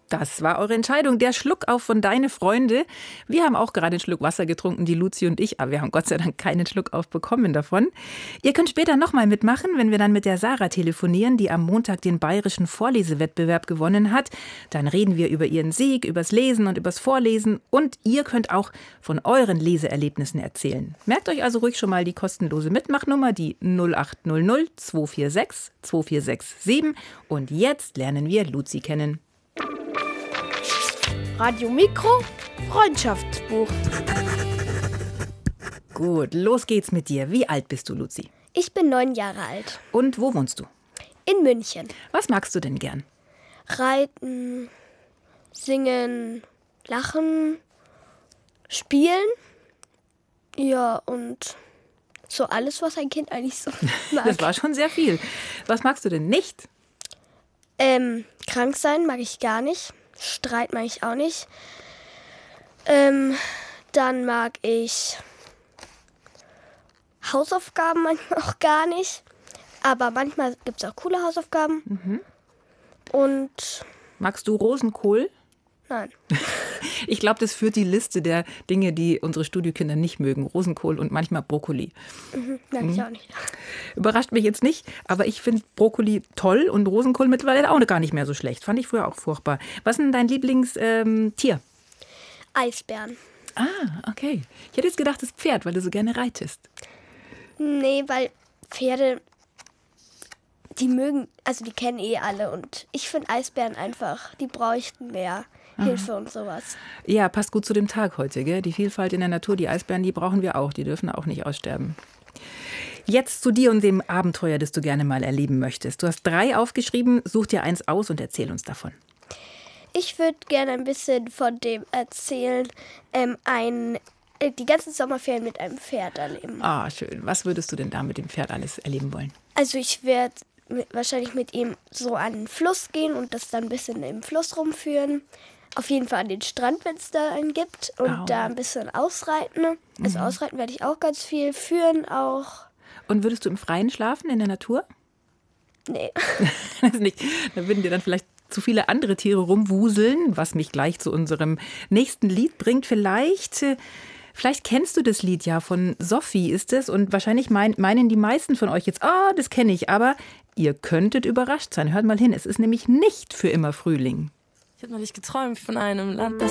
Das war eure Entscheidung. Der Schluckauf von Deine Freunde. Wir haben auch gerade einen Schluck Wasser getrunken, die Luzi und ich, aber wir haben Gott sei Dank keinen Schluckauf bekommen davon. Ihr könnt später nochmal mitmachen, wenn wir dann mit der Sarah telefonieren, die am Montag den bayerischen Vorlesewettbewerb gewonnen hat. Dann reden wir über ihren Sieg, übers Lesen und übers Vorlesen. Und ihr könnt auch von euren Leseerlebnissen erzählen. Merkt euch also ruhig schon mal die kostenlose Mitmachnummer, die 0800 246 2467. Und jetzt lernen wir Luzi kennen. Radio Mikro, Freundschaftsbuch. Gut, los geht's mit dir. Wie alt bist du, Luzi? Ich bin 9 Jahre alt. Und wo wohnst du? In München. Was magst du denn gern? Reiten, singen, lachen, spielen. Ja, und so alles, was ein Kind eigentlich so mag. Das war schon sehr viel. Was magst du denn nicht? Krank sein mag ich gar nicht. Streit mag ich auch nicht. Dann mag ich Hausaufgaben manchmal auch gar nicht. Aber manchmal gibt es auch coole Hausaufgaben. Mhm. Und magst du Rosenkohl? Nein. Ich glaube, das führt die Liste der Dinge, die unsere Studiokinder nicht mögen. Rosenkohl und manchmal Brokkoli. Mag ich auch nicht. Überrascht mich jetzt nicht, aber ich finde Brokkoli toll und Rosenkohl mittlerweile auch gar nicht mehr so schlecht. Fand ich früher auch furchtbar. Was ist denn dein Lieblingstier? Eisbären. Ah, okay. Ich hätte jetzt gedacht, das Pferd, weil du so gerne reitest. Nee, weil Pferde, die kennen alle. Und ich finde Eisbären einfach, die bräuchten mehr Hilfe und sowas. Ja, passt gut zu dem Tag heute, gell? Die Vielfalt in der Natur, die Eisbären, die brauchen wir auch. Die dürfen auch nicht aussterben. Jetzt zu dir und dem Abenteuer, das du gerne mal erleben möchtest. Du hast 3 aufgeschrieben, such dir eins aus und erzähl uns davon. Ich würde gerne ein bisschen von dem erzählen, die ganzen Sommerferien mit einem Pferd erleben. Ah, schön. Was würdest du denn da mit dem Pferd alles erleben wollen? Also ich werde wahrscheinlich mit ihm so an den Fluss gehen und das dann ein bisschen im Fluss rumführen. Auf jeden Fall an den Strand, wenn es da einen gibt. Und da ein bisschen ausreiten. Also ausreiten werde ich auch ganz viel. Führen auch. Und würdest du im Freien schlafen, in der Natur? Nee. Das nicht. Da würden dir dann vielleicht zu viele andere Tiere rumwuseln, was mich gleich zu unserem nächsten Lied bringt. Vielleicht kennst du das Lied ja, von Sophie ist es. Und wahrscheinlich meinen die meisten von euch jetzt, das kenne ich. Aber ihr könntet überrascht sein. Hört mal hin, es ist nämlich nicht für immer Frühling. Ich habe neulich geträumt von einem Land, das